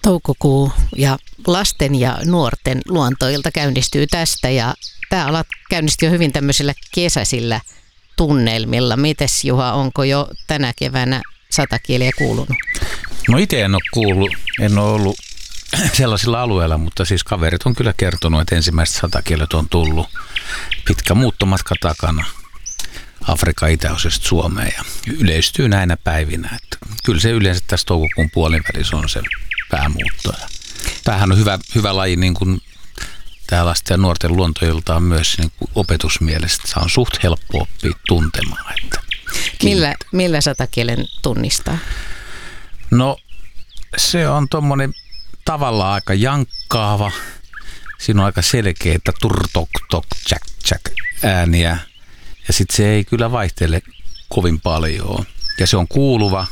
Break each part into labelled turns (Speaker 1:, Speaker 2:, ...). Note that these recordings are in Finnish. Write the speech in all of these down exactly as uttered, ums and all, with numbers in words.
Speaker 1: Toukokuu ja lasten ja nuorten luontoilta käynnistyy tästä ja tämä ala käynnistyy hyvin tämmöisillä kesäisillä tunnelmilla. Mites Juha, onko jo tänä keväänä satakieliä kuulunut?
Speaker 2: No itse en ole kuullut, en ole ollut sellaisilla alueilla, mutta siis kaverit on kyllä kertonut, että ensimmäiset satakielet on tullut pitkä muuttomatka takana Afrikan itäosesta Suomeen ja yleistyy näinä päivinä. Että kyllä se yleensä tässä toukokuun puolivälissä on se päämuutto. Tämähän on hyvä, hyvä laji niin kuin tämä lasten ja nuorten luontoilta on myös niin kuin opetusmielestä. Se on suht helppo oppia tuntemaan. Että
Speaker 1: millä, millä satakielen tunnistaa?
Speaker 2: No se on tuommoinen tavallaan aika jankkaava. Siinä on aika selkeä, että tur tok tok tsäk tsäk ääniä. Ja sitten se ei kyllä vaihtele kovin paljon. Ja se on kuuluva.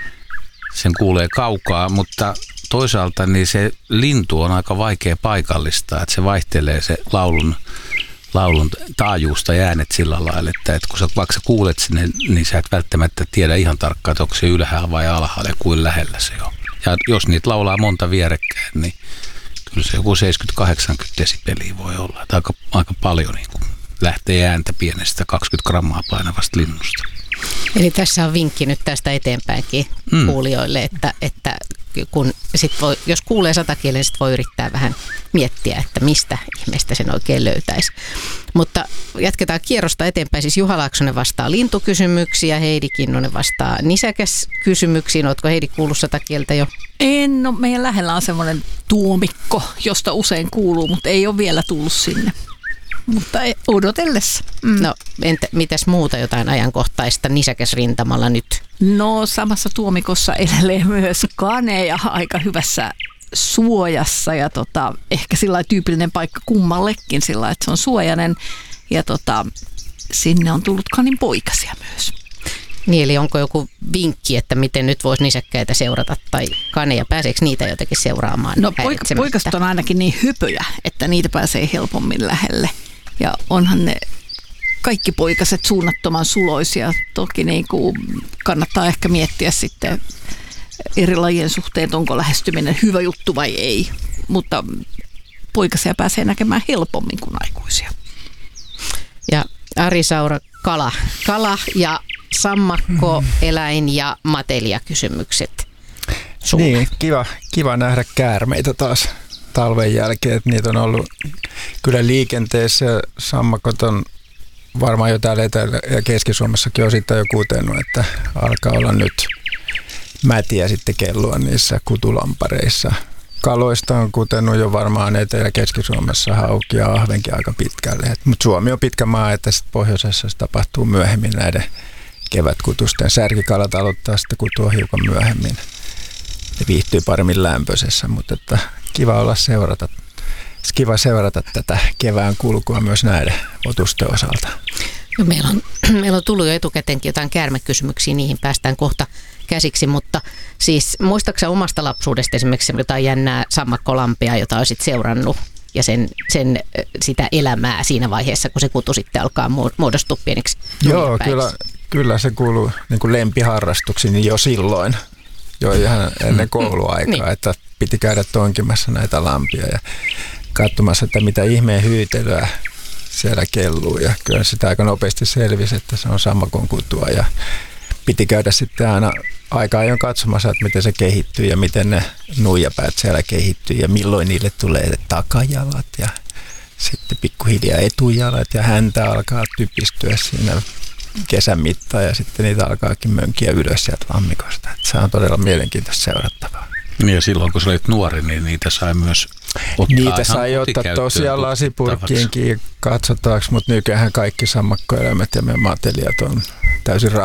Speaker 2: Sen kuulee kaukaa, mutta toisaalta niin se lintu on aika vaikea paikallista, että se vaihtelee se laulun, laulun taajuusta ja äänet sillä lailla, että, että kun sä vaikka sä kuulet sinne, niin sä et välttämättä tiedä ihan tarkkaan, että onko se ylhäällä vai alhaalla ja kuin lähellä se on. Ja jos niitä laulaa monta vierekkäin, niin kyllä se joku seitsemänkymmentä kahdeksankymmentä desibeliä voi olla. Että aika, aika paljon niin kuin lähtee ääntä pienestä kaksikymmentä grammaa painavasta linnusta.
Speaker 1: Eli tässä on vinkki nyt tästä eteenpäinkin mm. kuulijoille, että, että kun sit voi, jos kuulee satakielen, sit voi yrittää vähän miettiä, että mistä ihmeestä sen oikein löytäisi. Mutta jatketaan kierrosta eteenpäin. Siis Juha Laaksonen vastaa lintukysymyksiä, Heidi Kinnunen vastaa nisäkäskysymyksiin. Oletko Heidi kuullut satakieltä jo?
Speaker 3: En, no meidän lähellä on semmoinen tuomikko, josta usein kuuluu, mutta ei ole vielä tullut sinne. Mutta odotellessa.
Speaker 1: Mm. No entä mitäs muuta jotain ajankohtaista nisäkäsrintamalla nyt?
Speaker 3: No samassa tuomikossa elelee myös kaneja aika hyvässä suojassa ja tota, ehkä sillä tyypillinen paikka kummallekin sillä, että se on suojainen ja tota, sinne on tullut kanin poikasia myös.
Speaker 1: Niin, eli onko joku vinkki, että miten nyt voisi nisäkkäitä seurata tai kaneja? Pääseekö niitä jotenkin seuraamaan?
Speaker 3: No poik- poikaset on ainakin niin hypöjä, että niitä pääsee helpommin lähelle. Ja onhan ne kaikki poikaset suunnattoman suloisia. Toki niin kuin kannattaa ehkä miettiä sitten eri lajien suhteen, että onko lähestyminen hyvä juttu vai ei. Mutta poikasia pääsee näkemään helpommin kuin aikuisia.
Speaker 1: Ja Ari Saura, kala. Kala ja sammakko, eläin ja matelia-kysymykset. Sulla.
Speaker 4: Niin, kiva, kiva nähdä käärmeitä taas talven jälkeen, että niitä on ollut kyllä liikenteessä. Sammakot on varmaan jo täällä Etelä- ja Keski-Suomessakin osittain jo kutenut, että alkaa olla nyt mätiä sitten kellua niissä kutulampareissa. Kaloista on kutenut jo varmaan Etelä- ja Keski-Suomessa hauki ja ahvenkin aika pitkälle. Mutta Suomi on pitkä maa, että sitten pohjoisessa se tapahtuu myöhemmin näiden kevätkutusten. Särkikalat aloittaa sitten kutua hiukan myöhemmin. Ne viihtyy paremmin lämpöisessä, mutta että kiva olla seurata, kiva seurata tätä kevään kulkua myös näiden otusten osalta.
Speaker 1: No, meillä, on, meillä on tullut jo etukäteenkin jotain käärmekysymyksiä, niihin päästään kohta käsiksi, mutta siis muistaaksä omasta lapsuudesta esimerkiksi jotain jännää sammakkolampia, jota olisit seurannut ja sen, sen, sitä elämää siinä vaiheessa, kun se kutu sitten alkaa muodostua pieneksi?
Speaker 4: Joo, kyllä, kyllä se kuuluu niin kuin lempiharrastuksiin jo silloin, jo ihan ennen kouluaikaa, niin. Että piti käydä tonkimassa näitä lampia ja katsomassa, että mitä ihmeen hyytelyä siellä kelluu. Ja kyllä sitä aika nopeasti selvisi, että se on sammakon kutua ja piti käydä sitten aina aika ajoin katsomassa, että miten se kehittyy ja miten ne nuijapäät siellä kehittyy ja milloin niille tulee takajalat ja sitten pikkuhiljaa etujalat ja häntä alkaa typistyä siinä kesän mittaan ja sitten niitä alkaakin mönkiä ylös sieltä lammikosta. Että se on todella mielenkiintoista seurattavaa.
Speaker 2: Niin ja silloin kun sä olit nuori, niin niitä sai myös ottaa.
Speaker 4: Niitä sai ottaa tosiaan lasipurkkiinkin katsotaanko, mutta nykyään kaikki sammakkoeläimet ja meidän matelijat on täysin